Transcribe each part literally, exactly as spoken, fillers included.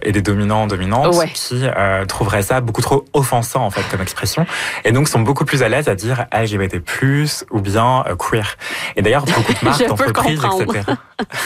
et des dominants, dominantes, Ouais. qui euh, trouveraient ça beaucoup trop offensant en fait comme expression, et donc sont beaucoup plus à l'aise à dire L G B T plus, ou bien euh, queer. Et d'ailleurs, beaucoup de marques, d'entreprises, et cetera.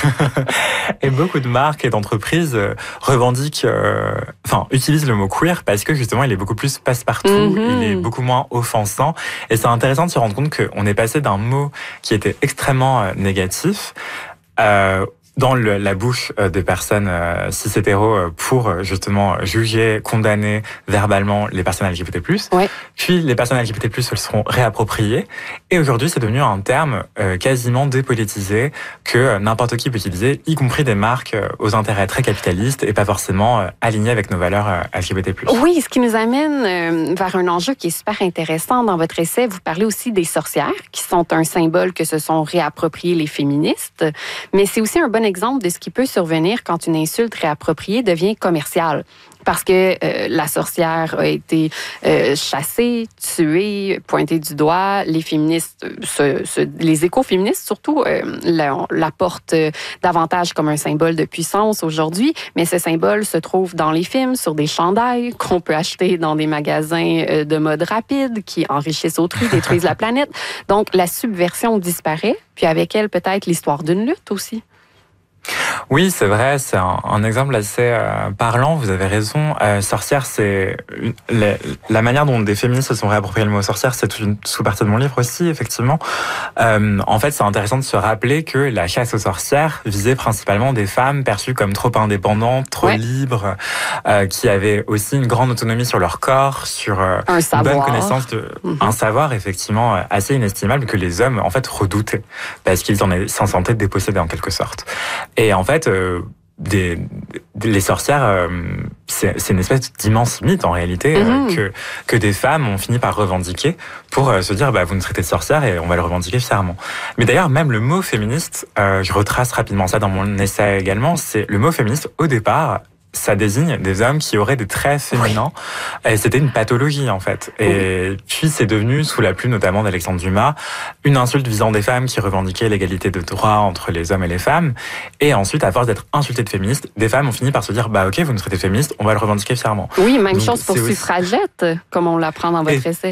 Et beaucoup de marques et d'entreprises euh, revendiquent, euh, enfin, utilisent le mot queer parce que justement, il est beaucoup plus passe-partout, Mm-hmm. il est beaucoup moins offensant. Et c'est intéressant de se rendre compte qu'on est passé d'un mot qui était extrêmement euh, négatif, euh, dans le, la bouche euh, des personnes euh, cis-hétéros euh, pour euh, justement juger, condamner verbalement les personnes L G B T plus. Ouais. Puis les personnes L G B T plus se le seront réappropriées. Et aujourd'hui, c'est devenu un terme euh, quasiment dépolitisé que euh, n'importe qui peut utiliser, y compris des marques euh, aux intérêts très capitalistes et pas forcément euh, alignés avec nos valeurs euh, L G B T plus. Oui, ce qui nous amène euh, vers un enjeu qui est super intéressant dans votre essai. Vous parlez aussi des sorcières, qui sont un symbole que se sont réappropriés les féministes. Mais c'est aussi un bon exemple de ce qui peut survenir quand une insulte réappropriée devient commerciale. Parce que euh, la sorcière a été euh, chassée, tuée, pointée du doigt. Les féministes, se, se, les écoféministes surtout, euh, la, la portent davantage comme un symbole de puissance aujourd'hui. Mais ce symbole se trouve dans les films, sur des chandails qu'on peut acheter dans des magasins de mode rapide qui enrichissent autrui, détruisent la planète. Donc, la subversion disparaît. Puis avec elle, peut-être l'histoire d'une lutte aussi. Oui, c'est vrai, c'est un, un exemple assez euh, parlant, vous avez raison. Euh, sorcière, c'est une, la, la manière dont des féministes se sont réappropriés le mot sorcière, c'est une sous-partie de mon livre aussi, effectivement. Euh, en fait, c'est intéressant de se rappeler que la chasse aux sorcières visait principalement des femmes perçues comme trop indépendantes, trop ouais. libres, euh, qui avaient aussi une grande autonomie sur leur corps, sur euh, un une bonne connaissance de... Mm-hmm. Un savoir, effectivement, assez inestimable que les hommes, en fait, redoutaient, parce qu'ils en s'en sentaient dépossédés, en quelque sorte. Et en fait, euh, des, des, les sorcières, euh, c'est, c'est une espèce d'immense mythe en réalité mm-hmm. euh, que que des femmes ont fini par revendiquer pour euh, se dire bah vous nous traitez de sorcières et on va le revendiquer fièrement. Mais d'ailleurs même le mot féministe, euh, je retrace rapidement ça dans mon essai également, c'est le mot féministe au départ. Ça désigne des hommes qui auraient des traits féminins. Oui. Et c'était une pathologie, en fait. Et oui. Puis, c'est devenu, sous la plume notamment d'Alexandre Dumas, une insulte visant des femmes qui revendiquaient l'égalité de droit entre les hommes et les femmes. Et ensuite, à force d'être insultées de féministes, des femmes ont fini par se dire, bah, ok, vous nous traitez de féministes, on va le revendiquer fièrement. Oui, même Donc, chose pour aussi... suffragette, comme on l'apprend dans votre et... essai.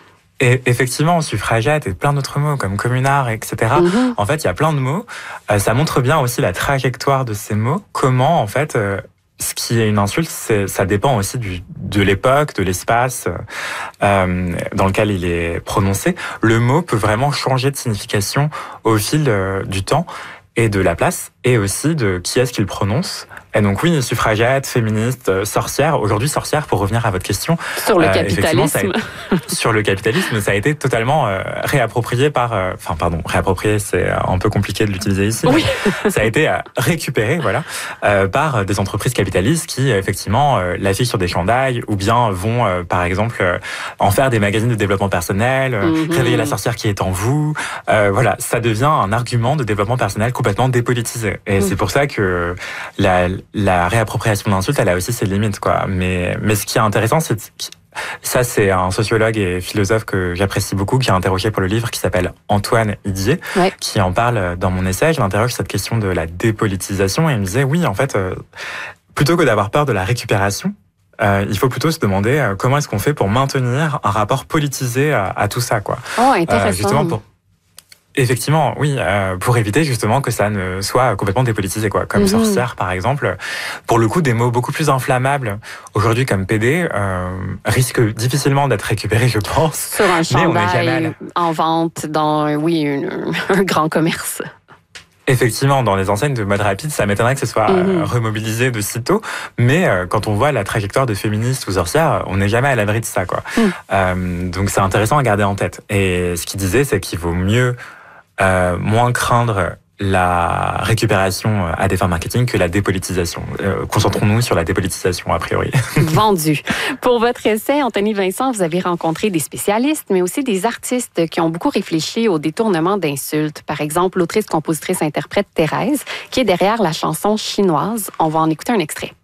Et effectivement, suffragette et plein d'autres mots comme communard, et cetera. Mm-hmm. En fait, il y a plein de mots. Euh, ça montre bien aussi la trajectoire de ces mots. Comment, en fait, euh, ce qui est une insulte, c'est, ça dépend aussi du, de l'époque, de l'espace euh, dans lequel il est prononcé. Le mot peut vraiment changer de signification au fil euh, du temps et de la place, et aussi de qui est-ce qu'il prononce. Et donc oui, suffragette, féministe, sorcière. Aujourd'hui, sorcière, pour revenir à votre question. Sur le euh, capitalisme. Ça a, sur le capitalisme, ça a été totalement euh, réapproprié par... Euh, enfin, pardon, réapproprié, c'est un peu compliqué de l'utiliser ici. Oui. Ça a été euh, récupéré, voilà, euh, par des entreprises capitalistes qui, effectivement, euh, l'affichent sur des chandails ou bien vont, euh, par exemple, euh, en faire des magazines de développement personnel, euh, mm-hmm. réveiller la sorcière qui est en vous. Euh, voilà, ça devient un argument de développement personnel complètement dépolitisé. Et mm. c'est pour ça que la... la réappropriation d'insultes, elle a aussi ses limites, quoi. Mais, mais ce qui est intéressant, c'est que ça, c'est un sociologue et philosophe que j'apprécie beaucoup, qui a interrogé pour le livre, qui s'appelle Antoine Idier, ouais. qui en parle dans mon essai. Je l'interroge sur cette question de la dépolitisation et il me disait, oui, en fait, euh, plutôt que d'avoir peur de la récupération, Euh, il faut plutôt se demander euh, comment est-ce qu'on fait pour maintenir un rapport politisé à, à tout ça, quoi. Oh, intéressant. Euh, justement pour Effectivement, oui, euh, pour éviter justement que ça ne soit complètement dépolitisé, quoi. Comme mm-hmm. sorcière, par exemple. Pour le coup, des mots beaucoup plus inflammables aujourd'hui, comme P D, euh, risquent difficilement d'être récupérés, je pense. Sur un chandail en vente dans, oui, une, un grand commerce. Effectivement, dans les enseignes de mode rapide, ça m'étonnerait que ce soit mmh. remobilisé de sitôt. Mais euh, quand on voit la trajectoire de féministes ou sorcières, on n'est jamais à l'abri de ça, quoi. Mmh. Euh, donc c'est intéressant à garder en tête. Et ce qu'il disait, c'est qu'il vaut mieux euh, moins craindre la récupération à des fins marketing que la dépolitisation. Euh, concentrons-nous sur la dépolitisation, a priori. Vendu. Pour votre essai, Anthony Vincent, vous avez rencontré des spécialistes, mais aussi des artistes qui ont beaucoup réfléchi au détournement d'insultes. Par exemple, l'autrice, compositrice, interprète Thérèse, qui est derrière la chanson chinoise. On va en écouter un extrait.